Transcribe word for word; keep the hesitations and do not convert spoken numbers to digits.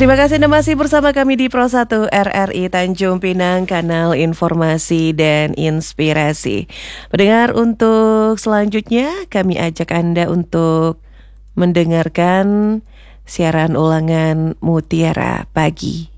Terima kasih Anda masih bersama kami di Pro satu R R I Tanjung Pinang, kanal informasi dan inspirasi. Pendengar, untuk selanjutnya kami ajak Anda untuk mendengarkan siaran ulangan Mutiara Pagi.